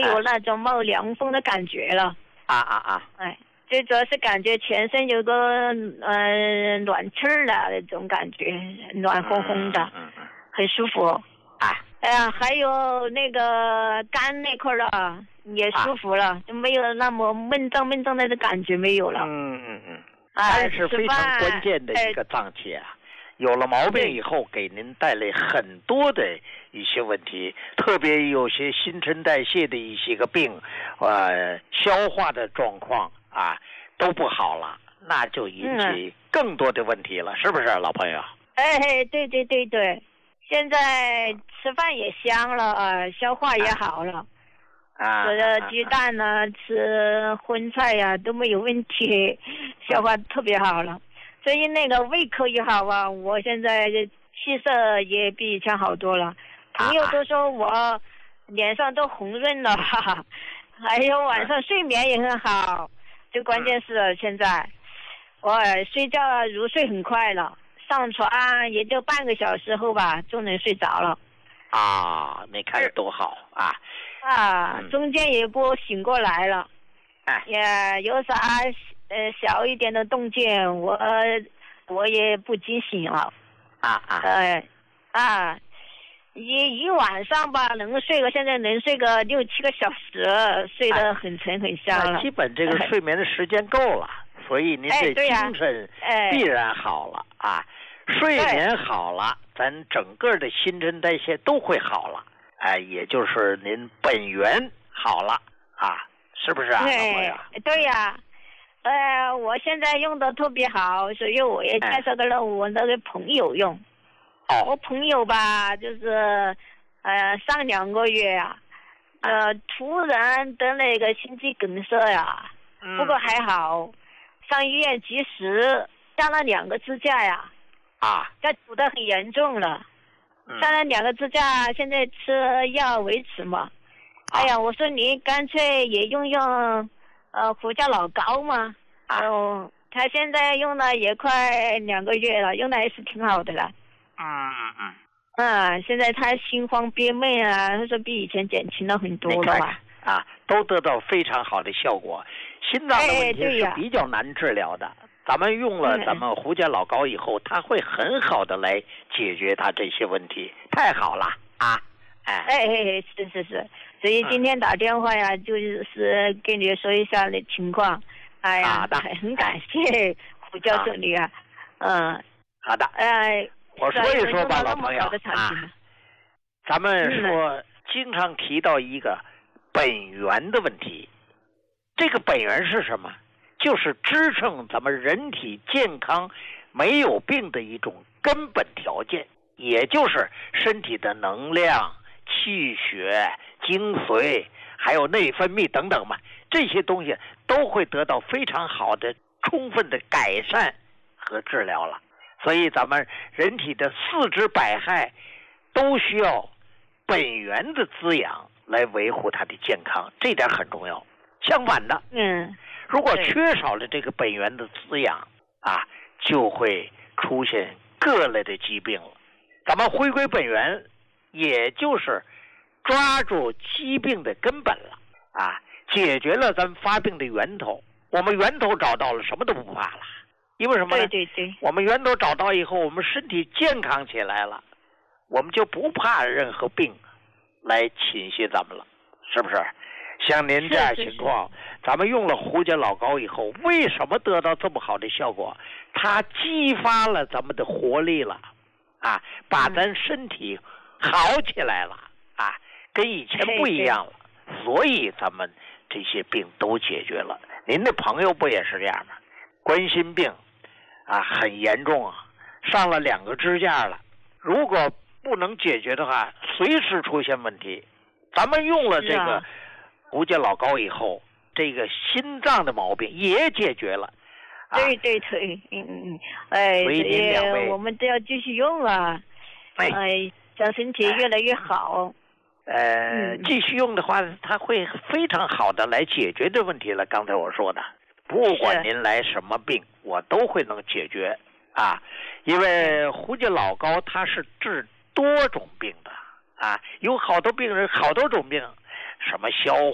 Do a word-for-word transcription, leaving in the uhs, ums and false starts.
有那种冒凉风的感觉了。 啊啊啊！ 哎，最主要是感觉全身有个呃暖气儿的那种感觉，暖烘烘的， 嗯嗯嗯， 很舒服。 啊， 哎呀，还有那个肝那块儿的也舒服了，就没有那么闷胀闷胀的感觉没有了。 嗯嗯嗯， 哎， 肝是非常关键的一个脏器啊。有了毛病以后，给您带来很多的一些问题，特别有些新陈代谢的一些个病，呃，消化的状况啊都不好了，那就引起更多的问题了，嗯、是不是，老朋友？ 哎，对对对对，现在吃饭也香了啊，消化也好了。 啊， 吃的鸡蛋呢、啊，吃荤菜呀、啊、都没有问题，消化特别好了。所以那个胃口也好啊，我现在气色也比以前好多了。朋友都说我脸上都红润了，哈哈。还有晚上睡眠也很好，最关键是现在我睡觉入睡很快了，上床也就半个小时后吧就能睡着了。 啊，你看多好啊！ 啊，中间也不醒过来了。 哎， 也有啥呃小一点的动静，我我也不惊醒了。 啊啊。 呃啊，一一晚上吧，能睡个现在能睡个六七个小时，睡得很沉很香了。 基本这个睡眠的时间够了，所以您这精神必然好了啊。睡眠好了，咱整个的新陈代谢都会好了。哎，也就是您本源好了啊，是不是啊，老朋友？ 对呀，呃，我现在用的特别好，所以我也介绍给了我那个朋友用。 哦。 我朋友吧，就是呃上两个月呀、啊，呃突然得那个心肌梗塞呀， 嗯、 不过还好，上医院及时加了两个支架呀。 啊。 这堵得很严重了。上了两个支架，现在吃药维持嘛。 啊、 哎呀，我说你干脆也用用呃胡椒老膏嘛。 啊、 嗯，他现在用了也快两个月了，用的还是挺好的了。 嗯嗯嗯。 嗯，现在他心慌憋闷啊，他说比以前减轻了很多了吧？ 啊，都得到非常好的效果。心脏的问题是比较难治疗的。哎咱们用了咱们胡椒老膏以后，它会很好的来解决它这些问题，太好了啊！哎哎哎，是是是，所以今天打电话呀，嗯、就是跟你说一下那情况。哎呀， 好的， 很感谢胡教授你啊，嗯， 好的， 哎， 我说一说吧，老朋友啊，咱们说、嗯、经常提到一个本源的问题，这个本源是什么？就是支撑咱们人体健康没有病的一种根本条件，也就是身体的能量、气血、精髓还有内分泌等等嘛，这些东西都会得到非常好的充分的改善和治疗了。所以咱们人体的四肢百骸都需要本源的滋养来维护它的健康，这点很重要。相反的， 嗯， 如果缺少了这个本源的滋养啊，就会出现各类的疾病了。咱们回归本源，也就是抓住疾病的根本了啊，解决了咱们发病的源头。我们源头找到了，什么都不怕了。因为什么呢？ 对对对， 我们源头找到以后，我们身体健康起来了，我们就不怕任何病来侵袭咱们了，是不是？像您这样情况， 是是是， 咱们用了胡椒老膏以后，为什么得到这么好的效果？它激发了咱们的活力了，啊，把咱身体好起来了，啊，跟以前不一样了，所以咱们这些病都解决了。您的朋友不也是这样吗？冠心病啊，很严重啊，上了两个支架了。如果不能解决的话，随时出现问题。咱们用了这个胡椒老膏以后，这个心脏的毛病也解决了。 啊、对对对，嗯嗯，哎， 所以您两位， 我们都要继续用啊，哎，哎让身体越来越好。 呃， 嗯、 继续用的话，它会非常好的来解决这问题了。刚才我说的。不管您来什么病，我都会能解决啊！因为胡椒老膏它是治多种病的啊，有好多病人好多种病，什么消